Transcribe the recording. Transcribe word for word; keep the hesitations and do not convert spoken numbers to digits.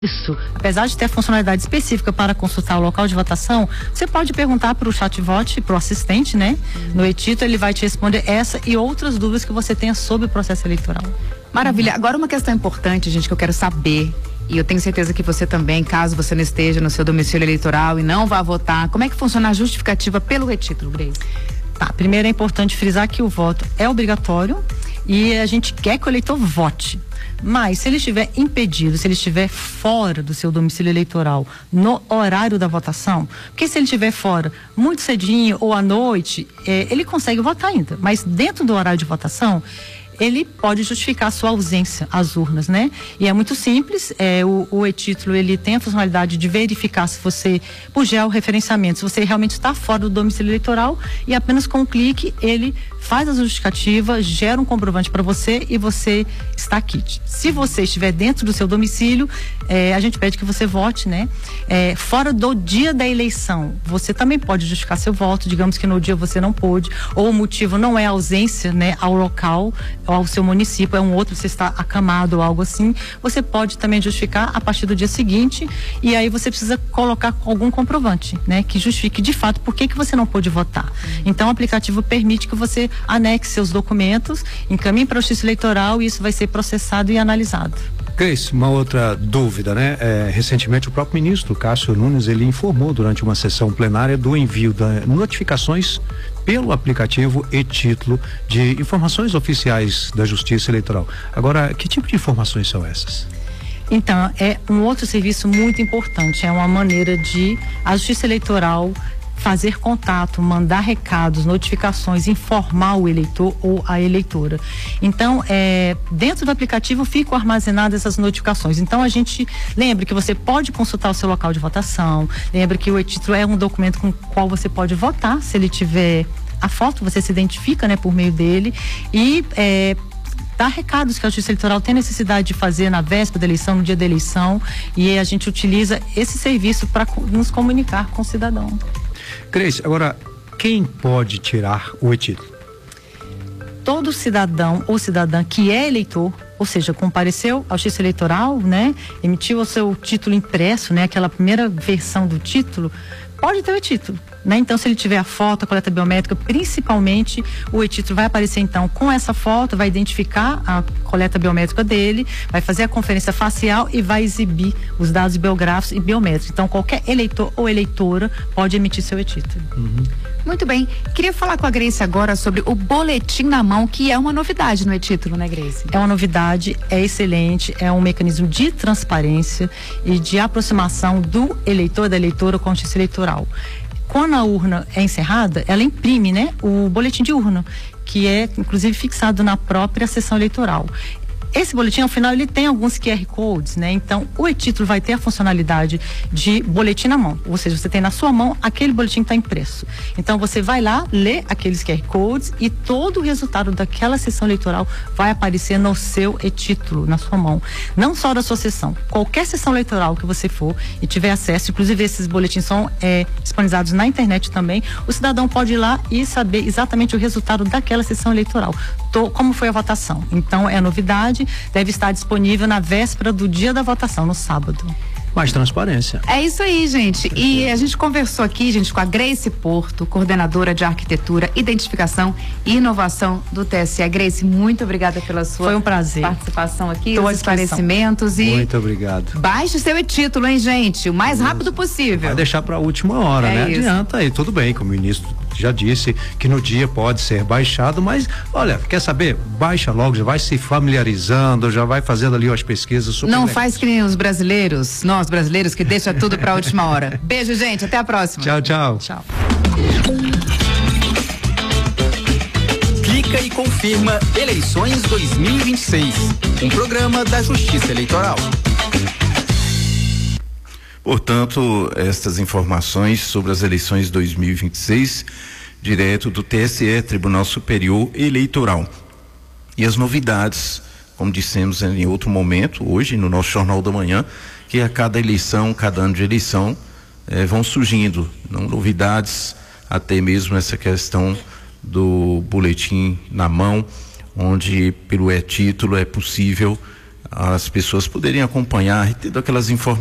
Isso, apesar de ter funcionalidade específica para consultar o local de votação, você pode perguntar para o chatbot, para o assistente, né? Uhum. No e-título ele vai te responder essa e outras dúvidas que você tenha sobre o processo eleitoral. Maravilha. Uhum. Agora uma questão importante, gente, que eu quero saber, e eu tenho certeza que você também, caso você não esteja no seu domicílio eleitoral e não vá votar, como é que funciona a justificativa pelo e-título, Grace? Tá, primeiro é importante frisar que o voto é obrigatório e a gente quer que o eleitor vote. Mas se ele estiver impedido, se ele estiver fora do seu domicílio eleitoral no horário da votação, porque se ele estiver fora muito cedinho ou à noite, eh, ele consegue votar ainda, mas dentro do horário de votação ele pode justificar a sua ausência às urnas, né? E é muito simples, é, o, o e-título, ele tem a funcionalidade de verificar se você, por georreferenciamento, se você realmente está fora do domicílio eleitoral, e apenas com um clique ele faz a justificativa, gera um comprovante para você e você está quite. Se você estiver dentro do seu domicílio, é, a gente pede que você vote, né? É, fora do dia da eleição, você também pode justificar seu voto, digamos que no dia você não pôde, ou o motivo não é ausência, né, ao local, ao seu município, é um outro, você está acamado ou algo assim, você pode também justificar a partir do dia seguinte, e aí você precisa colocar algum comprovante, né, que justifique de fato por que que você não pôde votar. Então o aplicativo permite que você anexe seus documentos, encaminhe para a Justiça Eleitoral e isso vai ser processado e analisado. Grace, uma outra dúvida, né? É, recentemente o próprio ministro Cássio Nunes, ele informou durante uma sessão plenária do envio de notificações pelo aplicativo e-título de informações oficiais da Justiça Eleitoral. Agora, que tipo de informações são essas? Então, é um outro serviço muito importante, é uma maneira de a Justiça Eleitoral fazer contato, mandar recados, notificações, informar o eleitor ou a eleitora. Então, é, dentro do aplicativo ficam armazenadas essas notificações. Então, a gente lembra que você pode consultar o seu local de votação, lembra que o e-título é um documento com o qual você pode votar, se ele tiver a foto, você se identifica, né, por meio dele, e é, dá recados que a Justiça Eleitoral tem necessidade de fazer na véspera da eleição, no dia da eleição, e a gente utiliza esse serviço para nos comunicar com o cidadão. Grace, agora, quem pode tirar o e-título? Todo cidadão ou cidadã que é eleitor, ou seja, compareceu à Justiça Eleitoral, né, emitiu o seu título impresso, né, aquela primeira versão do título, pode ter o e-título, né? Então, se ele tiver a foto, a coleta biométrica, principalmente, o e-título vai aparecer então com essa foto, vai identificar a coleta biométrica dele, vai fazer a conferência facial e vai exibir os dados biográficos e biométricos. Então, qualquer eleitor ou eleitora pode emitir seu e-título. Uhum. Muito bem. Queria falar com a Grace agora sobre o boletim na mão, que é uma novidade no e-título, né, Grace? É uma novidade, é excelente, é um mecanismo de transparência e de aproximação do eleitor, da eleitora com a Justiça Eleitoral. Quando a urna é encerrada, ela imprime, né, o boletim de urna, que é inclusive fixado na própria sessão eleitoral. Esse boletim, ao final, ele tem alguns Q R Codes, né? Então, o e-título vai ter a funcionalidade de boletim na mão. Ou seja, você tem na sua mão aquele boletim que está impresso. Então, você vai lá, lê aqueles Q R Codes e todo o resultado daquela sessão eleitoral vai aparecer no seu e-título, na sua mão. Não só da sua sessão. Qualquer sessão eleitoral que você for e tiver acesso, inclusive esses boletins são é, disponibilizados na internet também, o cidadão pode ir lá e saber exatamente o resultado daquela sessão eleitoral. Tô, como foi a votação. Então, é novidade. Deve estar disponível na véspera do dia da votação, no sábado. Mais transparência. É isso aí, gente. E a gente conversou aqui, gente, com a Grace Porto, coordenadora de Arquitetura, Identificação e Inovação do T S E. Grace, muito obrigada pela sua Foi um prazer. participação aqui, os esclarecimentos e muito obrigado. Baixe seu e-título, hein, gente? O mais rápido possível. Vai deixar para a última hora, é né? Isso. Adianta aí, tudo bem, como o ministro já disse que no dia pode ser baixado, mas olha, quer saber? Baixa logo, já vai se familiarizando, já vai fazendo ali as pesquisas. Super Não legais. faz que nem os brasileiros, nós brasileiros que deixa tudo para a última hora. Beijo, gente, até a próxima. Tchau, tchau. Tchau. Clica e confirma Eleições dois mil e vinte e seis, um programa da Justiça Eleitoral. Portanto, estas informações sobre as eleições dois mil e vinte e seis, direto do T S E, Tribunal Superior Eleitoral. E as novidades, como dissemos em outro momento, hoje, no nosso Jornal da Manhã, que a cada eleição, cada ano de eleição, eh, vão surgindo não, novidades, até mesmo essa questão do boletim na mão, onde pelo e-título é possível as pessoas poderem acompanhar e ter aquelas informações